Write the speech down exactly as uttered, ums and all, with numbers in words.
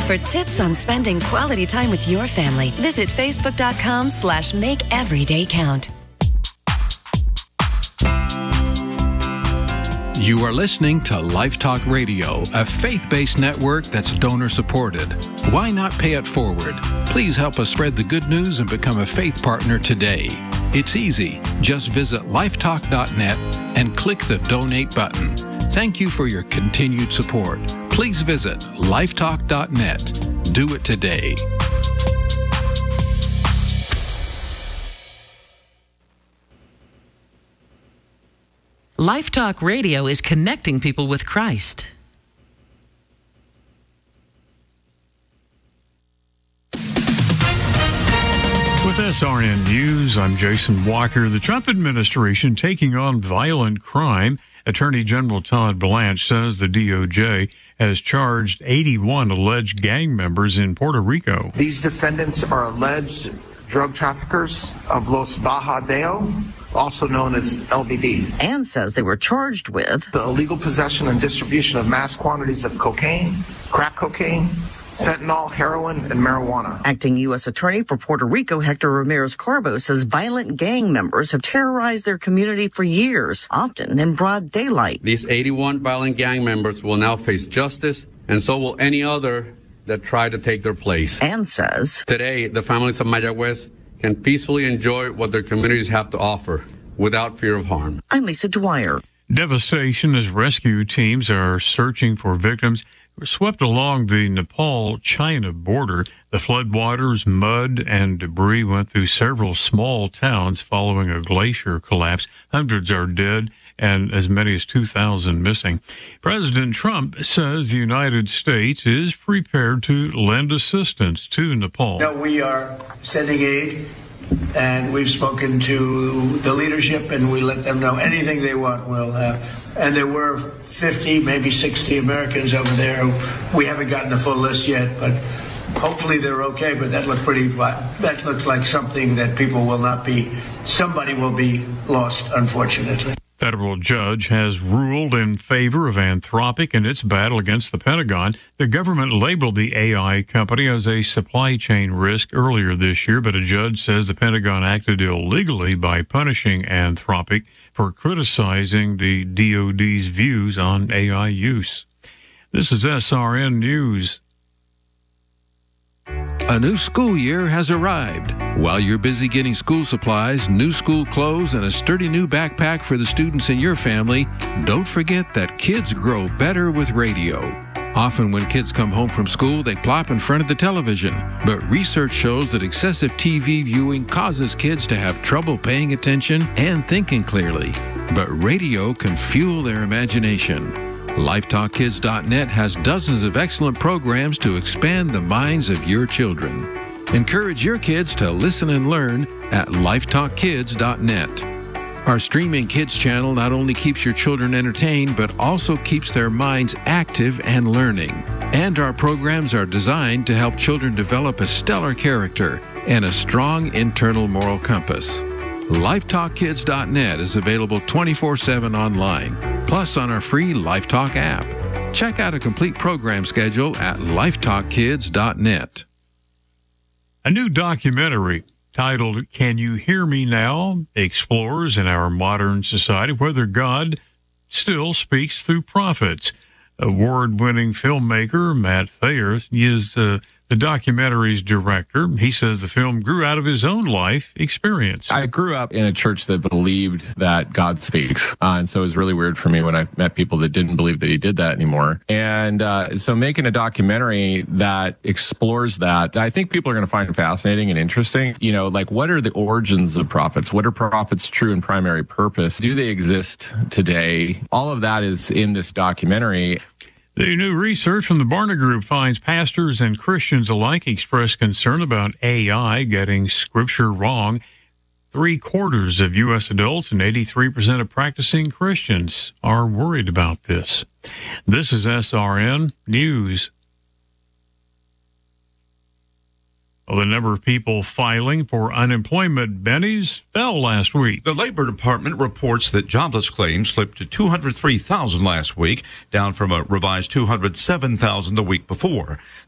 For tips on spending quality time with your family, visit facebook.com slash make every day count. You are listening to Life Talk Radio, a faith-based network that's donor-supported. Why not pay it forward? Please help us spread the good news and become a faith partner today. It's easy. Just visit lifetalk dot net and click the donate button. Thank you for your continued support. Please visit lifetalk dot net. Do it today. Life Talk Radio is connecting people with Christ. With S R N News, I'm Jason Walker. The Trump administration taking on violent crime. Attorney General Todd Blanche says the D O J has charged eighty-one alleged gang members in Puerto Rico. These defendants are alleged drug traffickers of Los Baja Deo, also known as L B D. And says they were charged with the illegal possession and distribution of mass quantities of cocaine, crack cocaine, fentanyl, heroin, and marijuana. Acting U S Attorney for Puerto Rico, Hector Ramirez-Carbo, says violent gang members have terrorized their community for years, often in broad daylight. These eighty-one violent gang members will now face justice, and so will any other that try to take their place. And says today, the families of Mayagüez can peacefully enjoy what their communities have to offer without fear of harm. I'm Lisa Dwyer. Devastation as rescue teams are searching for victims who were swept along the Nepal-China border. The floodwaters, mud, and debris went through several small towns following a glacier collapse. Hundreds are dead and as many as two thousand missing. President Trump says the United States is prepared to lend assistance to Nepal. No, we are sending aid, and we've spoken to the leadership, and we let them know anything they want we'll have. And there were fifty, maybe sixty Americans over there. We haven't gotten a full list yet, but hopefully they're okay. But that looked pretty, that looks like something that people will not be, somebody will be lost, unfortunately. Federal judge has ruled in favor of Anthropic in its battle against the Pentagon. The government labeled the A I company as a supply chain risk earlier this year, but a judge says the Pentagon acted illegally by punishing Anthropic for criticizing the D O D's views on A I use. This is S R N News. A new school year has arrived. While you're busy getting school supplies, new school clothes, and a sturdy new backpack for the students in your family, don't forget that kids grow better with radio. Often when kids come home from school, they plop in front of the television. But research shows that excessive T V viewing causes kids to have trouble paying attention and thinking clearly. But radio can fuel their imagination. Life Talk Kids dot net has dozens of excellent programs to expand the minds of your children. Encourage your kids to listen and learn at Life Talk Kids dot net. Our streaming kids channel not only keeps your children entertained, but also keeps their minds active and learning. And our programs are designed to help children develop a stellar character and a strong internal moral compass. Life Talk Kids dot net is available twenty-four seven online, plus on our free Life Talk app. Check out a complete program schedule at Life Talk Kids dot net. A new documentary titled Can You Hear Me Now? Explores in our modern society whether God still speaks through prophets. Award-winning filmmaker Matt Thayer is uh, the documentary's director. He says the film grew out of his own life experience. I grew up in a church that believed that God speaks. Uh, and so it was really weird for me when I met people that didn't believe that he did that anymore. And uh, so making a documentary that explores that, I think people are going to find fascinating and interesting. You know, like what are the origins of prophets? What are prophets' true and primary purpose? Do they exist today? All of that is in this documentary. The new research from the Barna Group finds pastors and Christians alike express concern about A I getting scripture wrong. Three quarters of U S adults and eighty-three percent of practicing Christians are worried about this. This is S R N News. Well, the number of people filing for unemployment bennies fell last week. The Labor Department reports that jobless claims slipped to two hundred three thousand last week, down from a revised two hundred seven thousand the week before.